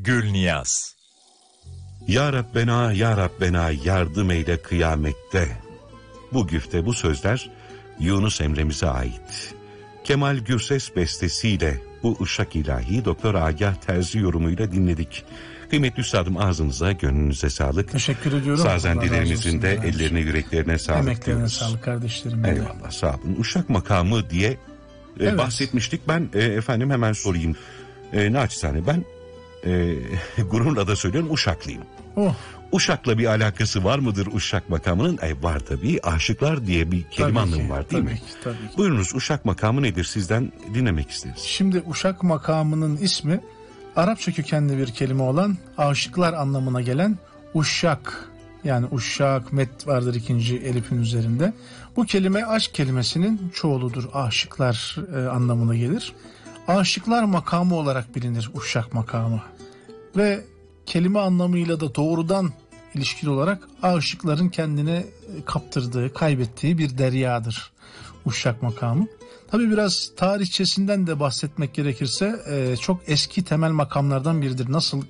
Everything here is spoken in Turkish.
Gülniyaz. Ya Rabbena, Ya Rabbena yardım eyle kıyamette. Bu güfte, bu sözler Yunus Emre'mize ait. Kemal Gürses bestesiyle bu Uşak ilahi Doktor Agah Terzi yorumuyla dinledik. Kıymetli üstadım, ağzınıza, gönlünüze sağlık. Teşekkür ediyorum. Sazendilerimizin de ellerine, yüreklerine sağlık. Emeklerine diyoruz. sağlık kardeşlerim. Eyvallah, sağ olun. Uşak makamı diye bahsetmiştik. Ben efendim hemen sorayım. Naçizane ben gururla da söylüyorum, Uşaklıyım. Oh. Uşak'la bir alakası var mıdır Uşak makamının? Var tabii. Aşıklar diye bir kelime anlamı var değil mi? Tabii ki. Buyurunuz, Uşak makamı nedir? Sizden dinlemek isteriz. Şimdi Uşak makamının ismi Arapça kökenli bir kelime olan aşıklar anlamına gelen uşak. Yani uşak, met vardır ikinci elifin üzerinde. Bu kelime aşk kelimesinin çoğuludur. Aşıklar anlamına gelir. Aşıklar makamı olarak bilinir Uşak makamı. Ve kelime anlamıyla da doğrudan ilişkili olarak aşıkların kendine kaptırdığı, kaybettiği bir deryadır Uşak makamı. Tabii biraz tarihçesinden de bahsetmek gerekirse çok eski temel makamlardan biridir. Nasıl